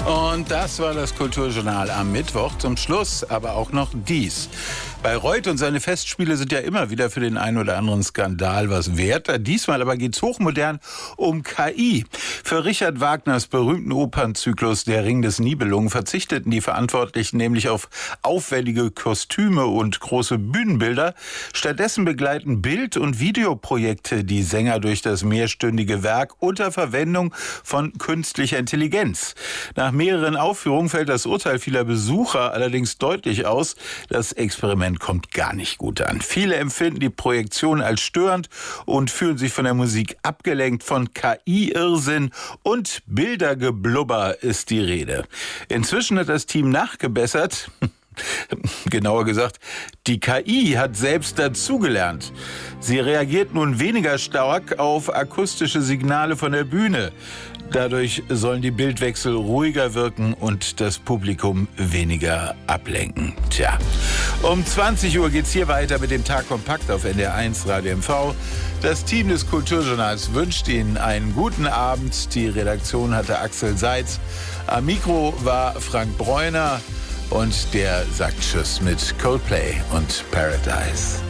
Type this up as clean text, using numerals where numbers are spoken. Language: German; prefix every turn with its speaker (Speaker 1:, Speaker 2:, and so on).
Speaker 1: Und das war das Kulturjournal am Mittwoch. Zum Schluss aber auch noch dies. Bayreuth und seine Festspiele sind ja immer wieder für den einen oder anderen Skandal was wert. Diesmal aber geht's hochmodern um KI. Für Richard Wagners berühmten Opernzyklus Der Ring des Nibelungen verzichteten die Verantwortlichen nämlich auf aufwendige Kostüme und große Bühnenbilder. Stattdessen begleiten Bild- und Videoprojekte die Sänger durch das mehrstündige Werk unter Verwendung von künstlicher Intelligenz. Nach mehreren Aufführungen fällt das Urteil vieler Besucher allerdings deutlich aus. Das Experiment kommt gar nicht gut an. Viele empfinden die Projektion als störend und fühlen sich von der Musik abgelenkt. Von KI-Irrsinn und Bildergeblubber ist die Rede. Inzwischen hat das Team nachgebessert. Genauer gesagt, die KI hat selbst dazugelernt. Sie reagiert nun weniger stark auf akustische Signale von der Bühne. Dadurch sollen die Bildwechsel ruhiger wirken und das Publikum weniger ablenken. Tja, um 20 Uhr geht's hier weiter mit dem Tag Kompakt auf NDR1 Radio MV. Das Team des Kulturjournals wünscht Ihnen einen guten Abend. Die Redaktion hatte Axel Seitz. Am Mikro war Frank Bräuner und der sagt Tschüss mit Coldplay und Paradise.